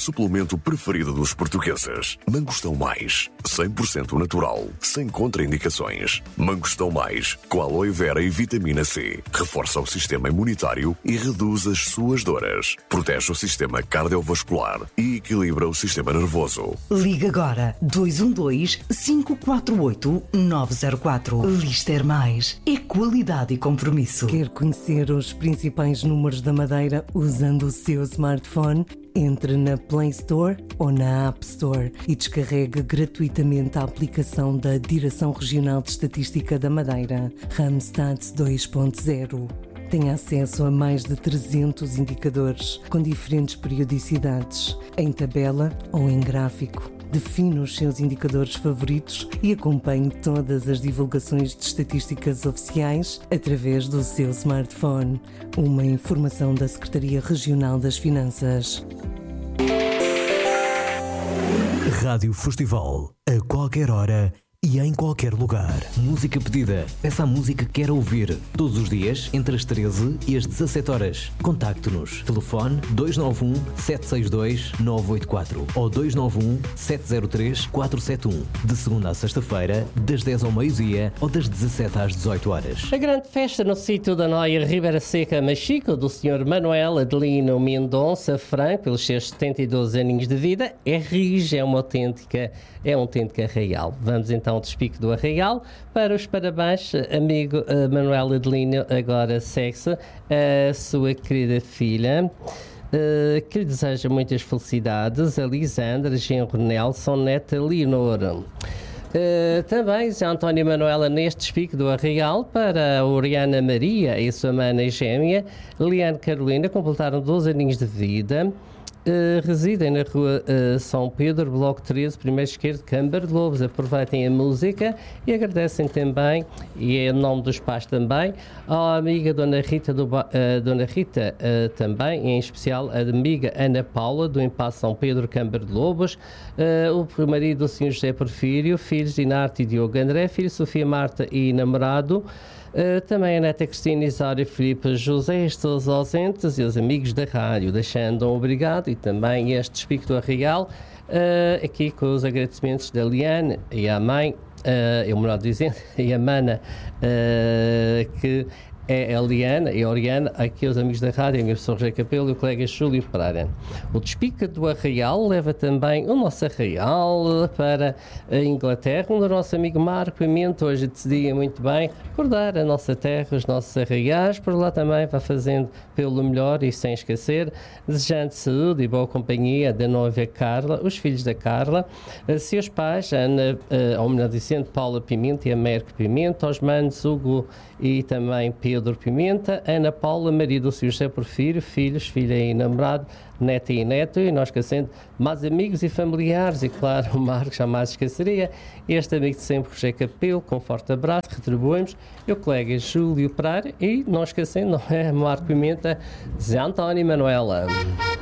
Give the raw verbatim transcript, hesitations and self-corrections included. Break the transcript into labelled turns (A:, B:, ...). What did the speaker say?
A: suplemento preferido dos portugueses. Mangostão Mais, cem por cento natural, sem contraindicações. Mangostão Mais, com aloe vera e vitamina C. Reforça o sistema imunitário e reduz as suas dores. Protege o sistema cardiovascular e equilibra o sistema nervoso.
B: Liga agora dois um dois, cinco quatro oito, nove zero quatro. Lister Mais é qualidade e compromisso.
C: Quer conhecer os principais números da Madeira usando o seu smartphone? Entre na Play Store ou na App Store e descarregue gratuitamente a aplicação da Direção Regional de Estatística da Madeira, Randstad dois ponto zero. Tem acesso a mais de trezentos indicadores com diferentes periodicidades, em tabela ou em gráfico. Define os seus indicadores favoritos e acompanhe todas as divulgações de estatísticas oficiais através do seu smartphone. Uma informação da Secretaria Regional das Finanças.
D: Rádio Festival, a qualquer hora e em qualquer lugar.
E: Música pedida. Peça a música que quer ouvir. Todos os dias, entre as treze e as dezassete horas. Contacte-nos. Telefone dois nove um, sete seis dois, nove oito quatro ou dois nove um, sete zero três, quatro sete um. De segunda a sexta-feira, das dez ao meio-dia ou das dezassete às dezoito horas.
F: A grande festa no sítio da Noia Ribeira Seca, Machico, do senhor Manuel Adelino Mendonça Franco, pelos seus setenta e dois aninhos de vida, é rija, é uma autêntica, é um autêntico arraial. Vamos então ao despique do arraial para os parabéns, amigo uh, Manuel Adelino, agora segue-se a sua querida filha, uh, que lhe deseja muitas felicidades, a Lisandra, genro Nelson, neta Leonor. Uh, também Zé António Manuela neste despique do arraial para a Oriana Maria e sua mana e gêmea, Liane Carolina, completaram doze aninhos de vida. Uh, residem na rua uh, São Pedro, bloco treze, primeiro esquerdo, Câmara de Lobos. Aproveitem a música e agradecem também, e é em nome dos pais também, à amiga Dona Rita, do, uh, Dona Rita uh, também, em especial a amiga Ana Paula, do Impasse São Pedro, Câmara de Lobos, uh, o marido do senhor José Porfírio, filhos Dinarte e Diogo André, filho Sofia Marta e namorado. Uh, também a neta Cristina Isário Filipe José, estes ausentes e os amigos da rádio, deixando um obrigado e também este despique do arraial, uh, aqui com os agradecimentos da Liane e à mãe, uh, eu melhor dizendo, e a mana, uh, que é a Liana e a Oriana, aqui os amigos da rádio, a minha professora José Capelo e o colega Júlio Pereira. O despique do arraial leva também o nosso arraial para a Inglaterra, onde o nosso amigo Marco Pimento hoje decidia muito bem recordar a nossa terra, os nossos arraiais, por lá também vai fazendo pelo melhor e sem esquecer, desejando saúde e boa companhia da noiva Carla, os filhos da Carla, seus pais, Ana, ou melhor dizendo, Paula Pimenta e Américo Pimenta, aos manos Hugo e também Pedro Pimenta, Ana Paula, marido do senhor José Porfírio, filhos, filha e namorado, neta e neto, e nós esquecendo mais amigos e familiares, e claro, o Marco jamais esqueceria, este amigo de sempre, José Capelo, com um forte abraço, retribuímos, e o colega Júlio Pereira, e não esquecendo, não é, Marco Pimenta, Zé António e Manuela.